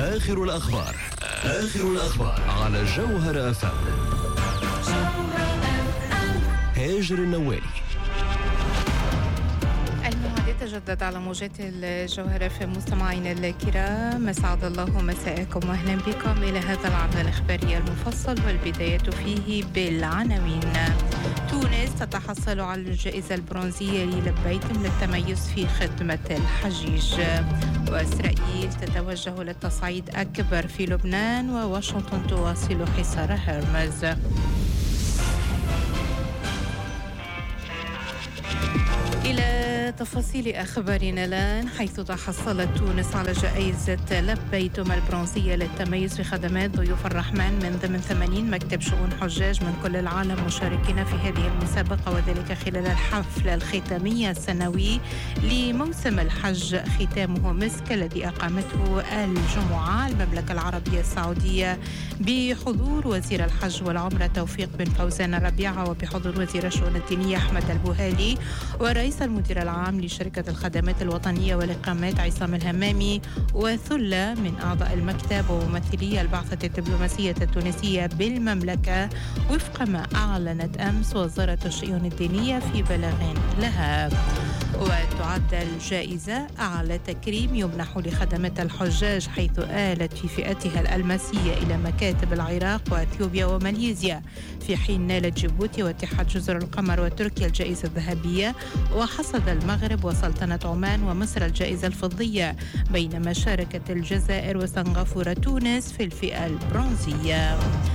آخر الأخبار على جوهر FM. هاجر النوالي. تجدد على موجات الجوهرة في مستمعينا الكرام، مسعد الله مساءكم واهلا بكم إلى هذا العرض الإخباري المفصل، والبداية فيه بالعناوين. تونس تتحصل على الجائزة البرونزية للبيتم للتميز في خدمة الحجيج. وإسرائيل تتوجه للتصعيد أكبر في لبنان، وواشنطن تواصل حصار هرمز. إلى تفاصيل أخبارنا الآن، حيث تحصلت تونس على جائزة لبيتم البرونزية للتميز في خدمات ضيوف الرحمن من ضمن 80 مكتب شؤون حجاج من كل العالم مشاركين في هذه المسابقة، وذلك خلال الحفل الختامي السنوي لموسم الحج ختامه مسك الذي أقامته الجمعة المملكة العربية السعودية بحضور وزير الحج والعمرة توفيق بن فوزان الربيعة، وبحضور وزير الشؤون الدينية أحمد البوهالي، ورئيس المدير العام لشركة الخدمات الوطنية والإقامات عصام الهمامي، وثلة من أعضاء المكتب وممثلي البعثة الدبلوماسية التونسية بالمملكة، وفق ما أعلنت أمس وزارة الشؤون الدينية في بلاغ لها. وتعد الجائزة أعلى تكريم يمنح لخدمات الحجاج، حيث آلت في فئتها الألماسية إلى مكاتب العراق وأثيوبيا وماليزيا، في حين نالت جيبوتي واتحاد جزر القمر وتركيا الجائزة الذهبية، وحصد المغرب وسلطنة عمان ومصر الجائزة الفضية، بينما شاركت الجزائر وسنغافورة تونس في الفئة البرونزية.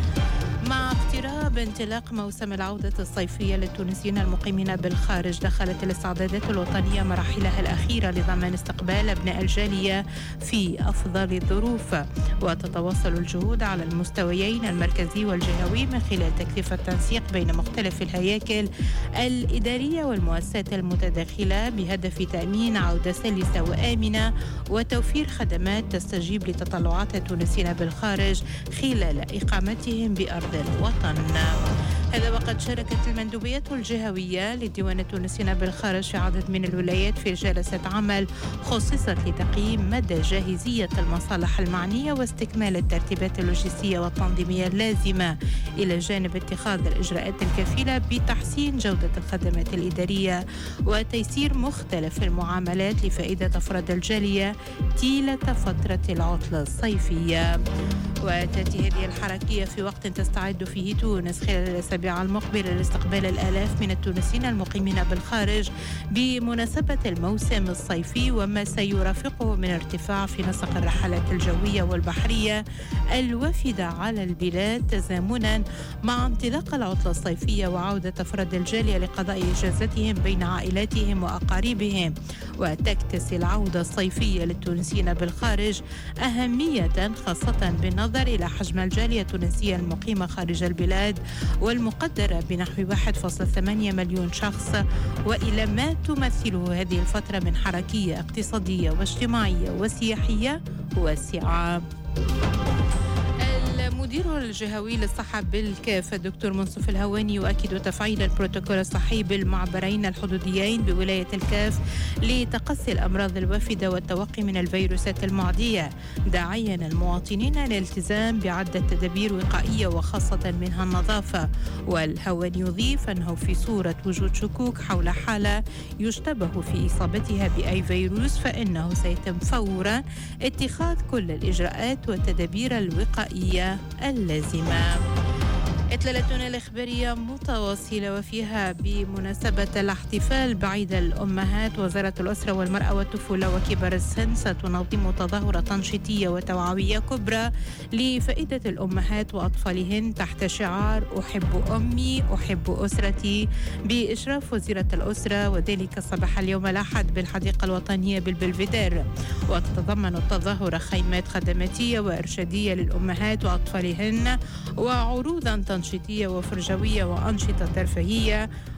مع اقتراب انطلاق موسم العودة الصيفية للتونسيين المقيمين بالخارج، دخلت الاستعدادات الوطنية مراحلها الأخيرة لضمان استقبال أبناء الجالية في أفضل الظروف، وتتواصل الجهود على المستويين المركزي والجهوي من خلال تكثيف التنسيق بين مختلف الهياكل الإدارية والمؤسسات المتداخلة، بهدف تأمين عودة سلسة وآمنة وتوفير خدمات تستجيب لتطلعات التونسيين بالخارج خلال إقامتهم بأرض الوطن. هذا وقد شاركت المندوبيات الجهوية للديوان التونسيين بالخارج في عدد من الولايات في جلسة عمل خصصت لتقييم مدى جاهزية المصالح المعنية واستكمال الترتيبات اللوجستية والتنظيمية اللازمة، إلى جانب اتخاذ الإجراءات الكفيلة بتحسين جودة الخدمات الإدارية وتيسير مختلف المعاملات لفائدة أفراد الجالية طيلة فترة العطلة الصيفية. وتأتي هذه الحركية في وقت تستعد فيه تونس خلال الأسابيع المقبلة لاستقبال الآلاف من التونسيين المقيمين بالخارج بمناسبة الموسم الصيفي، وما سيرافقه من ارتفاع في نسق الرحلات الجوية والبحرية الوافدة على البلاد، تزامنا مع انطلاق العطلة الصيفية وعودة أفراد الجالية لقضاء إجازتهم بين عائلاتهم وأقاربهم. وتكتسي العودة الصيفية للتونسيين بالخارج أهمية، خاصة بالنظر إلى حجم الجالية التونسية المقيمة خارج البلاد والمقدرة بنحو 1.8 مليون شخص، وإلى ما تمثله هذه الفترة من حركية اقتصادية واجتماعية وسياحية واسعة. المدير الجهوي للصحة بالكاف الدكتور منصف الهواني يؤكد تفعيل البروتوكول الصحي بالمعبرين الحدوديين بولاية الكاف لتقصي الأمراض الوافدة والتوقي من الفيروسات المعدية، داعيا المواطنين للالتزام بعدة تدابير وقائية وخاصة منها النظافة. والهواني يضيف أنه في صورة وجود شكوك حول حالة يشتبه في إصابتها بأي فيروس، فإنه سيتم فورا اتخاذ كل الإجراءات والتدابير الوقائية اللازمة. إطلالتنا الإخبارية متواصلة، وفيها بمناسبة الاحتفال بعيد الأمهات، وزارة الأسرة والمرأة والطفولة وكبار السن ستنظم تظاهرة تنشيطية وتوعوية كبرى لفائدة الأمهات وأطفالهن تحت شعار أحب أمي أحب أسرتي، بإشراف وزيرة الأسرة، وذلك صباح اليوم الأحد بالحديقة الوطنية بالبلفدير. وتتضمن التظاهرة خيمات خدماتية وإرشادية للأمهات وأطفالهن، وعروضا تنشيطية وفرجوية وأنشطة ترفيهية،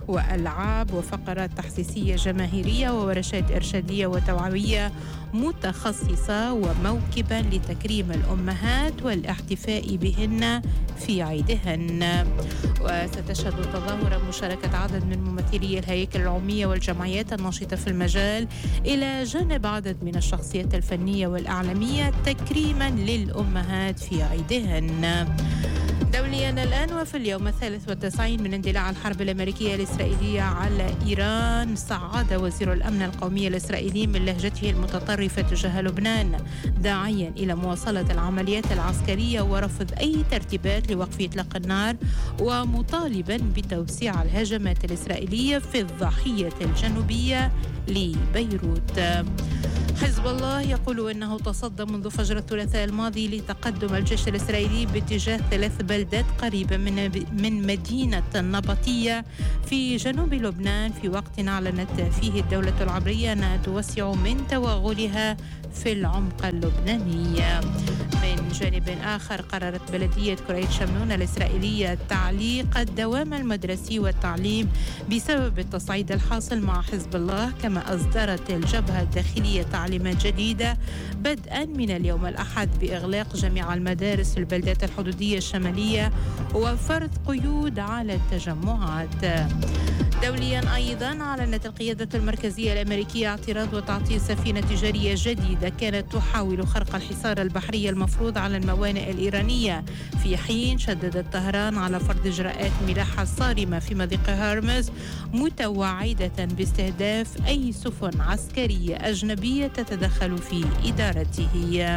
وألعاب وفقرات تحسيسية جماهيرية وورشات إرشادية وتوعوية متخصصة وموكبا لتكريم الأمهات والاحتفاء بهن في عيدهن. وستشهد تظاهرة مشاركة عدد من ممثلي الهياكل العمومية والجمعيات الناشطة في المجال إلى جانب عدد من الشخصيات الفنية والإعلامية تكريما للأمهات في عيدهن. دوليا الآن، وفي اليوم 93 من اندلاع الحرب الأمريكية الإسرائيلية على إيران، صعد وزير الأمن القومي الإسرائيلي من لهجته المتطرفة تجاه لبنان داعيا إلى مواصلة العمليات العسكرية ورفض أي ترتيبات لوقف إطلاق النار، ومطالبا بتوسيع الهجمات الإسرائيلية في الضاحية الجنوبية لبيروت. حزب الله يقول إنه تصدى منذ فجر الثلاثاء الماضي لتقدم الجيش الإسرائيلي باتجاه 3 بلدات قريبة من مدينة النبطية في جنوب لبنان، في وقت أعلنت فيه الدولة العبرية أنها توسع من توغلها في العمق اللبناني. من جانب آخر، قررت بلدية كريت شمنون الإسرائيلية تعليق الدوام المدرسي والتعليم بسبب التصعيد الحاصل مع حزب الله، كما أصدرت الجبهة الداخلية تعليمات جديدة بدءا من اليوم الأحد بإغلاق جميع المدارس في البلدات الحدودية الشمالية وفرض قيود على التجمعات. دوليا أيضا، أعلنت القيادة المركزية الأمريكية اعتراض وتعطيل سفينة تجارية جديدة كانت تحاول خرق الحصار البحري المفروض على الموانئ الإيرانية، في حين شددت طهران على فرض إجراءات ملاحة صارمة في مضيق هرمز، متوعدة باستهداف أي سفن عسكرية أجنبية تتدخل في إدارته.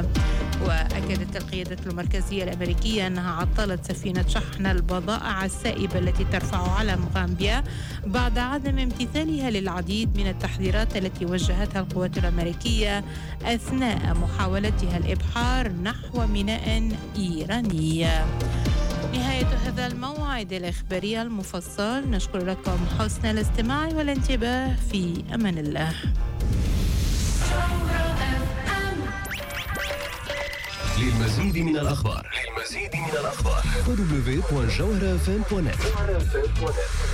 وأكدت القيادة المركزية الأمريكية أنها عطلت سفينة شحن البضائع السائبة التي ترفع علم غامبيا بعد عدم امتثالها للعديد من التحذيرات التي وجهتها القوات الأمريكية أثناء محاولتها الإبحار نحو ميناء إيراني. نهاية هذا الموعد الإخباري المفصل، نشكر لكم حسن الاستماع والانتباه، في أمان الله. للمزيد من الأخبار www.jawharafm.net